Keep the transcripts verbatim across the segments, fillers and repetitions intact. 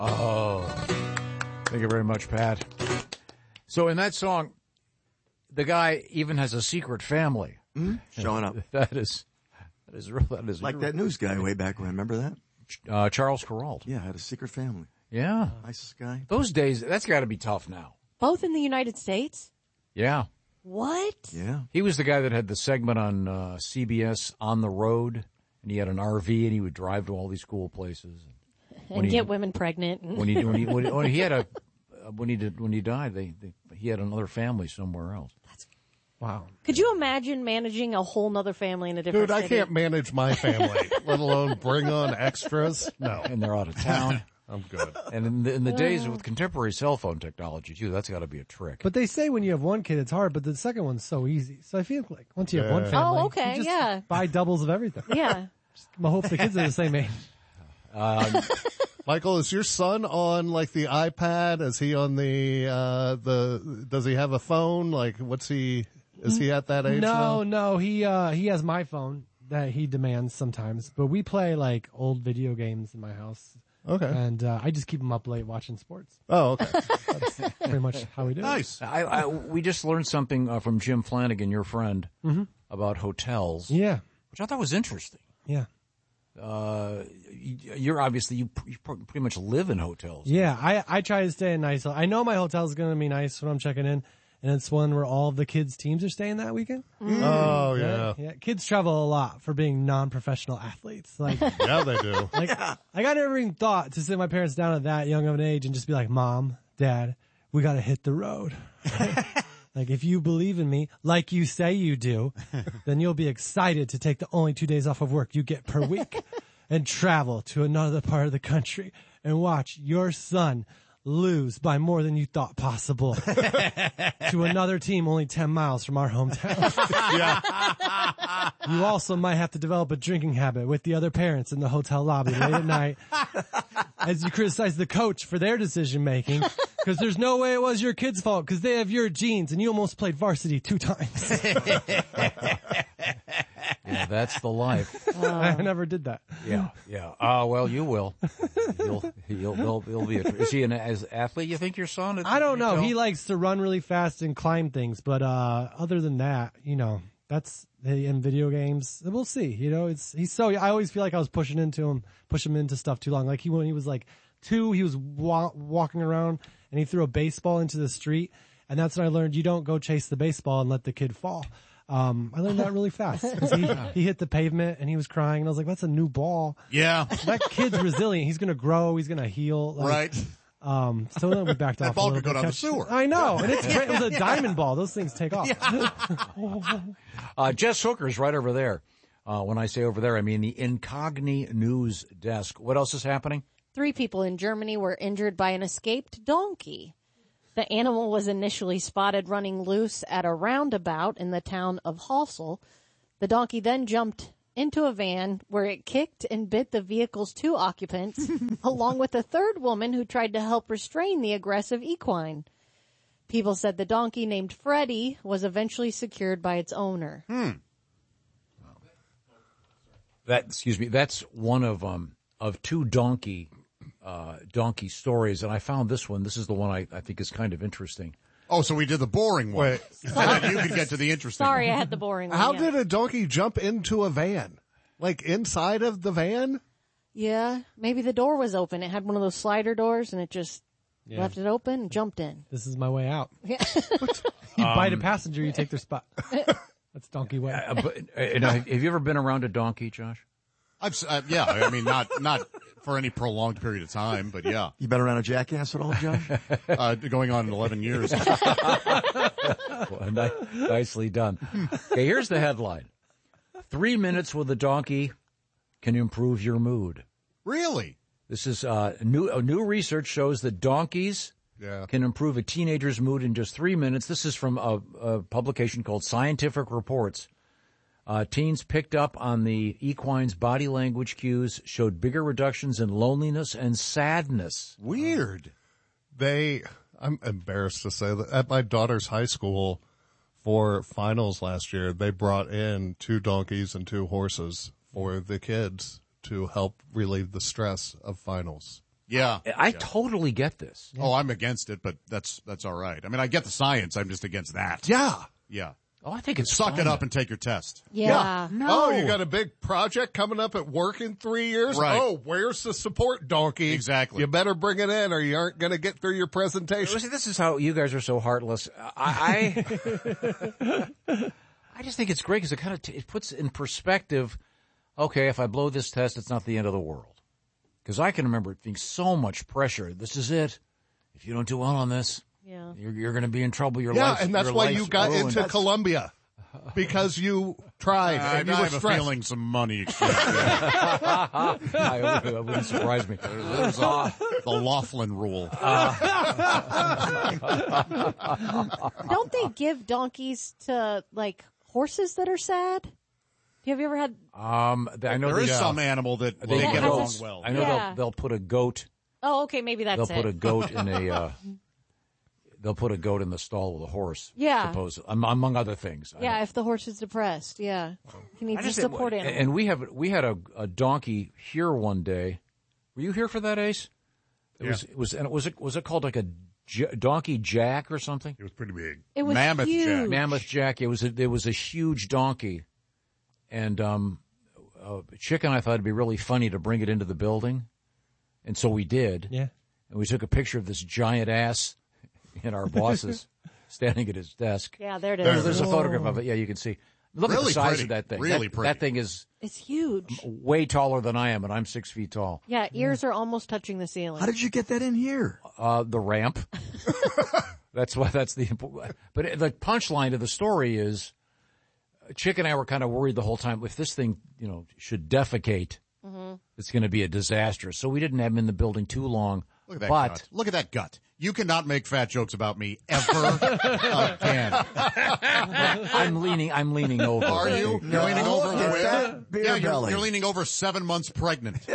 Oh, thank you very much, Pat. So in that song, the guy even has a secret family. Mm-hmm. Showing up. That is, that is real. That is like real. that news guy way back when. Remember that? Uh, Charles Kuralt. Yeah, had a secret family. Yeah. Nicest guy. Those days, that's got to be tough now. Both in the United States? Yeah. What? Yeah. He was the guy that had the segment on uh, C B S On the Road, and he had an R V, and he would drive to all these cool places. And when get he, women pregnant. When he, when he, when he, when he had a, when he did, when he died, they, they, he had another family somewhere else. That's wow. Could you imagine managing a whole nother family in a different Dude, city? I can't manage my family, let alone bring on extras. No. And they're out of town. I'm good. And in the, in the days with contemporary cell phone technology, too, that's got to be a trick. But they say when you have one kid, it's hard, but the second one's so easy. So I feel like once you have Yeah. one family, Oh, okay, you just yeah. buy doubles of everything. Yeah. I hope the kids are the same age. Um, Michael, is your son on like the iPad? Is he on the, uh, the, does he have a phone? Like, what's he, is he at that age No, now? no, he, uh, he has my phone that he demands sometimes, but we play like old video games in my house. Okay. And, uh, I just keep him up late watching sports. Oh, okay. That's pretty much how we do it. Nice. I, I, we just learned something uh, from Jim Flanagan, your friend, mm-hmm. about hotels. Yeah. Which I thought was interesting. Yeah. Uh, you're obviously, you, you pretty much live in hotels. Yeah, I, I try to stay in nice. I know my hotel's going to be nice when I'm checking in, and it's one where all of the kids' teams are staying that weekend. Mm. Oh, yeah. yeah. Yeah, kids travel a lot for being non-professional athletes. Like, yeah, they do. Like, like I never even thought to sit my parents down at that young of an age and just be like, Mom, Dad, we got to hit the road. Like, if you believe in me, like you say you do, then you'll be excited to take the only two days off of work you get per week and travel to another part of the country and watch your son lose by more than you thought possible to another team only ten miles from our hometown. Yeah. You also might have to develop a drinking habit with the other parents in the hotel lobby late at night as you criticize the coach for their decision making, because there's no way it was your kid's fault because they have your genes and you almost played varsity two times. Yeah, that's the life. Uh, I never did that. Yeah, yeah. Ah, uh, well, you will. You'll, you'll, he'll, he'll be. A, is he an as athlete? You think your son? I don't know. He likes to run really fast and climb things, but uh other than that, you know, that's in video games. We'll see. You know, it's he's so. I always feel like I was pushing into him, pushing him into stuff too long. Like he when he was like two, he was wa- walking around and he threw a baseball into the street, and that's when I learned you don't go chase the baseball and let the kid fall. Um, I learned that really fast. 'Cause he, he hit the pavement and he was crying and I was like, that's a new ball. Yeah. That kid's resilient. He's going to grow. He's going to heal. Like, right. Um, so then we backed that off. That ball a could go bit. down the sewer. I know. And it's, it was a diamond ball. Those things take off. Yeah. uh, Jess Hooker's right over there. Uh, when I say over there, I mean the Incogni News Desk. What else is happening? Three people in Germany were injured by an escaped donkey. The animal was initially spotted running loose at a roundabout in the town of Halsel. The donkey then jumped into a van where it kicked and bit the vehicle's two occupants, along with a third woman who tried to help restrain the aggressive equine. People said the donkey, named Freddie, was eventually secured by its owner. Hmm. That, excuse me, that's one of um of two donkey uh donkey stories, and I found this one. This is the one I, I think is kind of interesting. Oh, so we did the boring one. Wait. And then you could get to the interesting Sorry, one. I had the boring one. How yeah. did a donkey jump into a van? Like inside of the van? Yeah, maybe the door was open. It had one of those slider doors, and it just Yeah. left it open and jumped in. This is my way out. Yeah. You Um, bite a passenger, you take their spot. That's donkey way. Uh, but, uh, now, have you ever been around a donkey, Josh? I've, s- uh, yeah, I mean, not not for any prolonged period of time, but yeah. You been around a jackass at all, Josh? Uh, going on eleven years. Well, ni- nicely done. Okay, here's the headline. Three minutes with a donkey can improve your mood. Really? This is uh, new. Uh, new research shows that donkeys Yeah. can improve a teenager's mood in just three minutes. This is from a, a publication called Scientific Reports. Uh, teens picked up on the equine's body language cues, showed bigger reductions in loneliness and sadness. Weird. They, I'm embarrassed to say that at my daughter's high school for finals last year, they brought in two donkeys and two horses for the kids to help relieve the stress of finals. Yeah. I yeah. totally get this. Oh, I'm against it, but that's that's all right. I mean, I get the science. I'm just against that. Yeah. Yeah. Oh, I think it's Suck fine. it up and take your test. Yeah. Oh, you got a big project coming up at work in three years? Right. Oh, where's the support donkey? Exactly. You better bring it in or you aren't going to get through your presentation. Listen, this is how you guys are so heartless. I, I, I just think it's great because it kind of t- it puts in perspective. Okay, if I blow this test, it's not the end of the world. Because I can remember it being so much pressure. This is it. If you don't do well on this, Yeah. you're, you're going to be in trouble. Your Yeah, life, and that's your why life's you got ruined. into That's- Columbia. Because you tried I, and you I were have a stressed. feeling some money exchange. I, it wouldn't surprise me. There's a, the Laughlin rule. Don't they give donkeys to like horses that are sad? Have you ever had? Um, I know There they, is some animal that they they get get has along a- well. I know Yeah. they'll they'll put a goat. Oh, okay, maybe that's They'll it. put a goat in a. Uh, they'll put a goat in the stall with a horse. Yeah. Supposedly, am- among other things. I Yeah, if the horse is depressed, yeah, he needs I a just think- support animal. And we have we had a, a donkey here one day. Were you here for that, Ace? It was it was and it was it was it called like a j- donkey jack or something? It was pretty big. It was Mammoth huge. Jack. Mammoth Jack. It was a, it was a huge donkey, and um, uh, Chick and I thought it'd be really funny to bring it into the building, and so we did. Yeah. And we took a picture of this giant ass in our bosses standing at his desk. Yeah, there it There's, is. there's a photograph of it. Yeah, you can see. Look at the Really size pretty. of that thing. Really that, pretty. That thing is It's huge. way taller than I am, and I'm six feet tall. Yeah, ears are almost touching the ceiling. How did you get that in here? Uh, the ramp. That's why. That's the. But the punchline of the story is, Chick and I were kind of worried the whole time. If this thing, you know, should defecate, Mm-hmm. it's going to be a disaster. So we didn't have him in the building too long. Look at that but gut. Look at that gut. You cannot make fat jokes about me ever again. I'm leaning. I'm leaning over. Are you? You're leaning over Look at with that beer Yeah, you're, belly. you're leaning over seven months pregnant. He's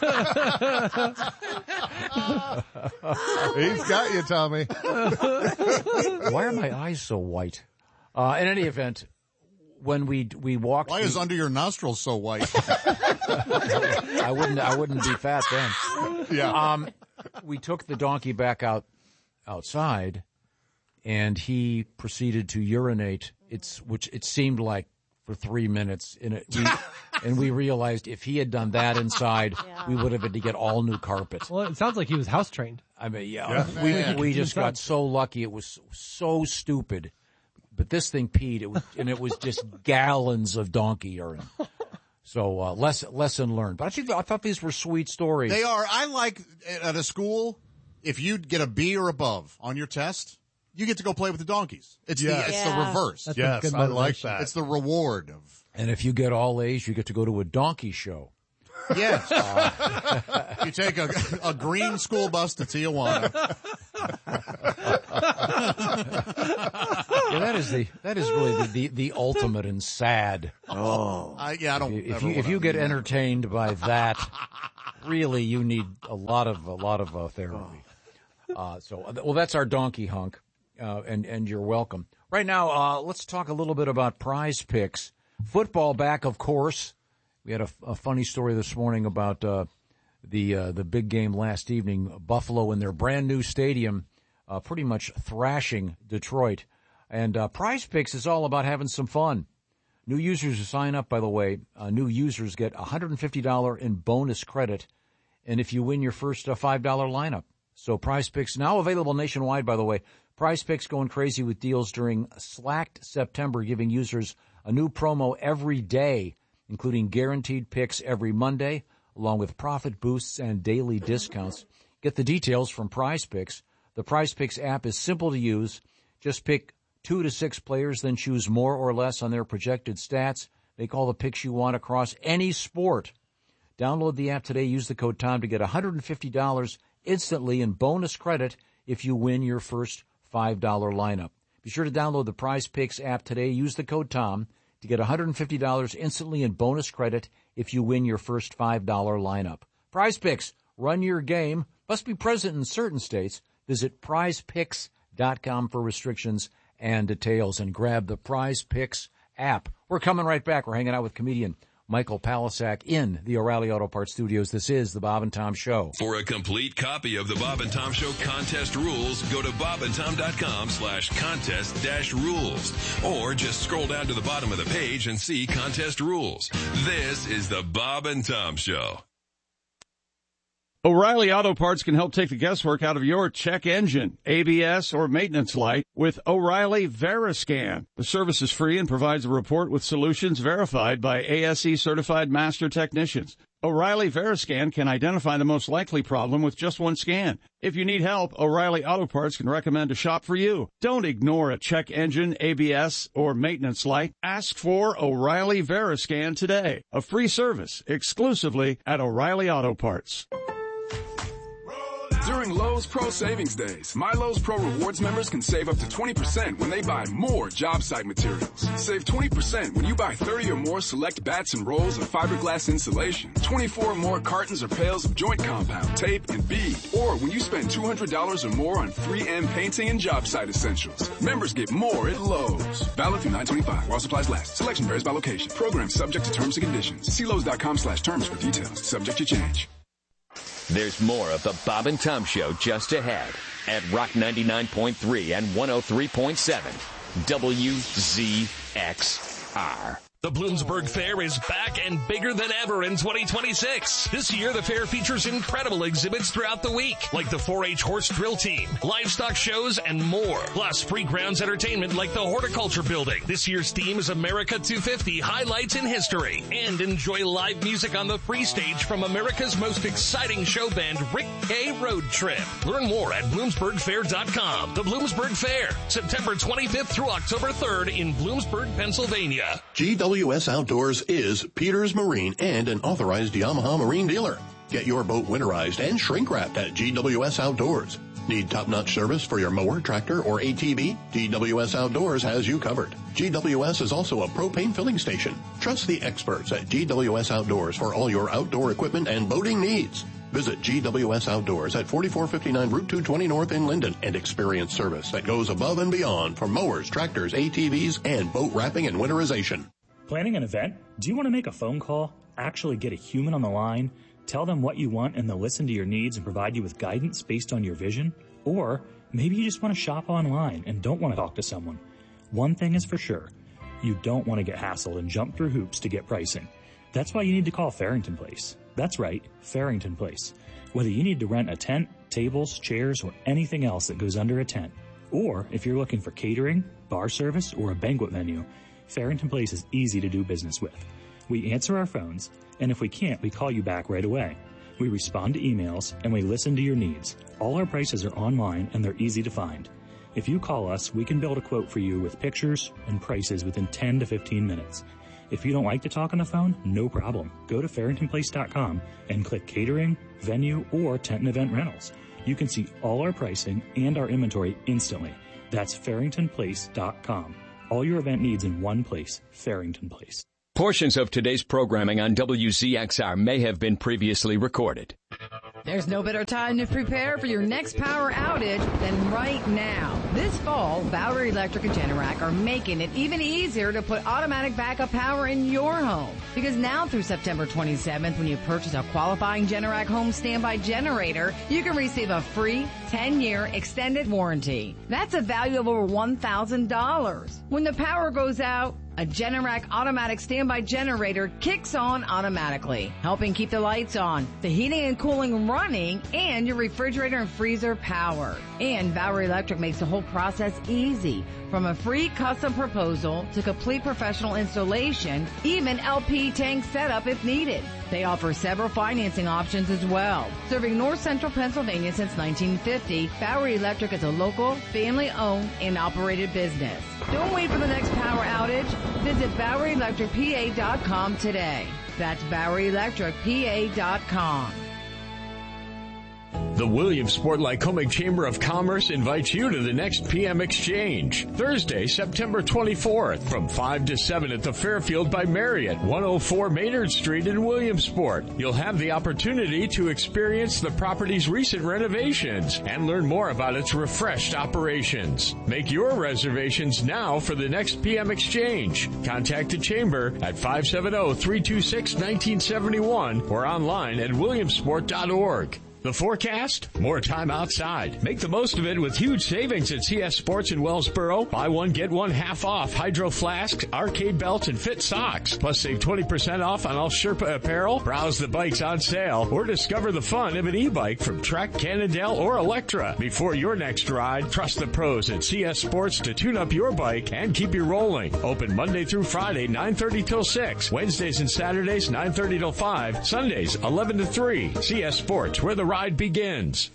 got you, Tommy. Why are my eyes so white? Uh, in any event, when we we walked, Why is under your nostrils so white? I wouldn't. I wouldn't be fat then. Yeah. Um, we took the donkey back out outside, and he proceeded to urinate. It's which it seemed like for three minutes in it, we, and we realized if he had done that inside, we would have had to get all new carpet. Well, it sounds like he was house trained. I mean, yeah, we we just got so lucky. It was so stupid, but this thing peed. It was, and it was just gallons of donkey urine. So uh, lesson lesson learned. But I think I thought these were sweet stories. They are. I like at a school, if you get a B or above on your test, you get to go play with the donkeys. It's Yes. the it's Yeah. the reverse. That's a Yes, good I like motivation. that. It's the reward of And if you get all A's, you get to go to a donkey show. yes. You take a a green school bus to Tijuana. Yeah, that is the that is really the the, the ultimate in sad. Oh, I, yeah, I don't. If ever you if wanna you get do that. entertained by that, really you need a lot of a lot of uh, therapy. Uh, so well, that's our donkey hunk, uh, and and you're welcome. Right now, uh, let's talk a little bit about Prize Picks. Football back, of course. We had a, a funny story this morning about uh, the uh, the big game last evening. Buffalo in their brand new stadium, uh, pretty much thrashing Detroit. And uh, Prize Picks is all about having some fun. New users who sign up, by the way, uh, new users get one hundred fifty dollars in bonus credit, and if you win your first uh, five dollar lineup. So Prize Picks now available nationwide, by the way. Prize Picks going crazy with deals during Slacked September, giving users a new promo every day, including guaranteed picks every Monday, along with profit boosts and daily discounts. Get the details from Prize Picks. The Prize Picks app is simple to use. Just pick two to six players, then choose more or less on their projected stats. Make all the picks you want across any sport. Download the app today. Use the code TOM to get one hundred fifty dollars instantly in bonus credit if you win your first five dollar lineup. Be sure to download the Prize Picks app today. Use the code TOM to get one hundred fifty dollars instantly in bonus credit if you win your first five dollar lineup. Prize Picks, run your game. Must be present in certain states. Visit prize picks dot com for restrictions and details, and grab the Prize Picks app. We're coming right back. We're hanging out with comedian Michael Palisak in the O'Reilly Auto Parts studios. This is the Bob and Tom Show. For a complete copy of the Bob and Tom Show contest rules, go to bobandtom.com slash contest dash rules. Or just scroll down to the bottom of the page and see contest rules. This is the Bob and Tom Show. O'Reilly Auto Parts can help take the guesswork out of your check engine, A B S, or maintenance light with O'Reilly Veriscan. The service is free and provides a report with solutions verified by A S E certified master technicians. O'Reilly Veriscan can identify the most likely problem with just one scan. If you need help, O'Reilly Auto Parts can recommend a shop for you. Don't ignore a check engine, A B S, or maintenance light. Ask for O'Reilly Veriscan today. A free service exclusively at O'Reilly Auto Parts. During Lowe's Pro Savings Days, My Lowe's Pro Rewards members can save up to twenty percent when they buy more job site materials. Save twenty percent when you buy thirty or more select bats and rolls of fiberglass insulation, twenty-four or more cartons or pails of joint compound, tape, and bead, or when you spend two hundred dollars or more on three M painting and job site essentials. Members get more at Lowe's. Valid through nine twenty-five while supplies last. Selection varies by location. Program subject to terms and conditions. See Lowe's.com slash terms for details. Subject to change. There's more of the Bob and Tom Show just ahead at Rock ninety-nine point three and one oh three point seven W Z X R. The Bloomsburg Fair is back and bigger than ever in twenty twenty-six. This year, the fair features incredible exhibits throughout the week, like the four H horse drill team, livestock shows, and more. Plus, free grounds entertainment like the Horticulture Building. This year's theme is America two fifty, Highlights in History. And enjoy live music on the free stage from America's most exciting show band, Rick K. Road Trip. Learn more at bloomsburg fair dot com. The Bloomsburg Fair, September twenty-fifth through October third in Bloomsburg, Pennsylvania. G W S Outdoors is Peters Marine and an authorized Yamaha marine dealer. Get your boat winterized and shrink wrapped at G W S Outdoors. Need top-notch service for your mower, tractor, or A T V? G W S Outdoors has you covered. G W S is also a propane filling station. Trust the experts at G W S Outdoors for all your outdoor equipment and boating needs. Visit G W S Outdoors at forty-four fifty-nine Route two twenty North in Linden and experience service that goes above and beyond for mowers, tractors, A T Vs, and boat wrapping and winterization. Planning an event? Do you want to make a phone call, actually get a human on the line, tell them what you want and they'll listen to your needs and provide you with guidance based on your vision? Or maybe you just want to shop online and don't want to talk to someone. One thing is for sure, you don't want to get hassled and jump through hoops to get pricing. That's why you need to call Farrington Place. That's right, Farrington Place. Whether you need to rent a tent, tables, chairs, or anything else that goes under a tent, or if you're looking for catering, bar service, or a banquet venue, Farrington Place is easy to do business with. We answer our phones, and if we can't, we call you back right away. We respond to emails, and we listen to your needs. All our prices are online, and they're easy to find. If you call us, we can build a quote for you with pictures and prices within ten to fifteen minutes. If you don't like to talk on the phone, no problem. Go to farrington place dot com and click catering, venue, or tent and event rentals. You can see all our pricing and our inventory instantly. That's farrington place dot com. All your event needs in one place, Farrington Place. Portions of today's programming on W Z X R may have been previously recorded. There's no better time to prepare for your next power outage than right now. This fall, Bowery Electric and Generac are making it even easier to put automatic backup power in your home. Because now through September twenty-seventh, when you purchase a qualifying Generac home standby generator, you can receive a free ten-year extended warranty. That's a value of over one thousand dollars. When the power goes out, a Generac automatic standby generator kicks on automatically, helping keep the lights on, the heating and cooling running, and your refrigerator and freezer powered. And Bowery Electric makes the whole process easy, from a free custom proposal to complete professional installation, even L P tank setup if needed. They offer several financing options as well. Serving north central Pennsylvania since nineteen fifty, Bowery Electric is a local, family-owned and operated business. Don't wait for the next power outage. Visit Bowery Electric P A dot com today. That's Bowery Electric P A dot com. The Williamsport Lycoming Chamber of Commerce invites you to the next P M Exchange, Thursday, September twenty-fourth, from five to seven at the Fairfield by Marriott, one oh four Maynard Street in Williamsport. You'll have the opportunity to experience the property's recent renovations and learn more about its refreshed operations. Make your reservations now for the next P M Exchange. Contact the Chamber at five seven zero, three two six, one nine seven one or online at williamsport dot org. The forecast? More time outside. Make the most of it with huge savings at C S Sports in Wellsboro. Buy one, get one half off hydro flasks, arcade belts, and fit socks. Plus save twenty percent off on all Sherpa apparel. Browse the bikes on sale or discover the fun of an e-bike from Trek, Cannondale, or Electra. Before your next ride, trust the pros at C S Sports to tune up your bike and keep you rolling. Open Monday through Friday, nine thirty till six. Wednesdays and Saturdays, nine thirty till five. Sundays, eleven to three. C S Sports, where the ride begins.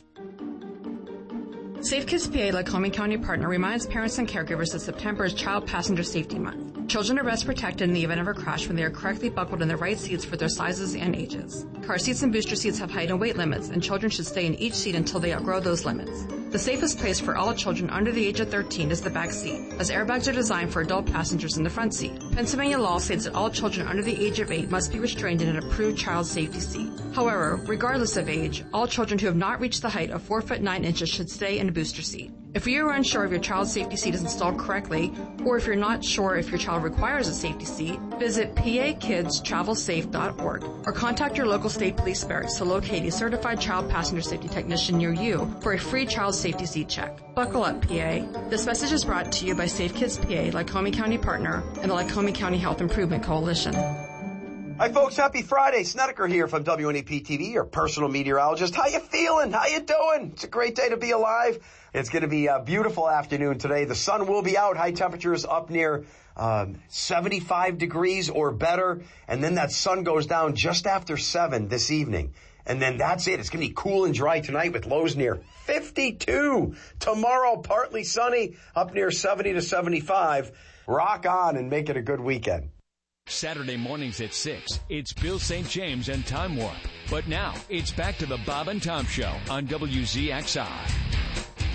Safe Kids P A, Lycoming County partner, reminds parents and caregivers that September is Child Passenger Safety Month. Children are best protected in the event of a crash when they are correctly buckled in the right seats for their sizes and ages. Car seats and booster seats have height and weight limits, and children should stay in each seat until they outgrow those limits. The safest place for all children under the age of thirteen is the back seat, as airbags are designed for adult passengers in the front seat. Pennsylvania law states that all children under the age of eight must be restrained in an approved child safety seat. However, regardless of age, all children who have not reached the height of four foot nine inches should stay in a booster seat. If you are unsure if your child's safety seat is installed correctly, or if you're not sure if your child requires a safety seat, visit P A kids travel safe dot org or contact your local state police barracks to locate a certified child passenger safety technician near you for a free child safety seat check. Buckle up, P A. This message is brought to you by Safe Kids P A, Lycoming County partner, and the Lycoming County Health Improvement Coalition. Hi folks, happy Friday. Snedeker here from W N E P T V, your personal meteorologist. How you feeling? How you doing? It's a great day to be alive. It's going to be a beautiful afternoon today. The sun will be out. High temperatures up near um, seventy-five degrees or better. And then that sun goes down just after seven this evening. And then that's it. It's going to be cool and dry tonight with lows near fifty-two. Tomorrow, partly sunny, up near seventy to seventy-five. Rock on and make it a good weekend. Saturday mornings at six, it's Bill Saint James and Time Warp. But now, it's back to the Bob and Tom Show on W Z X I.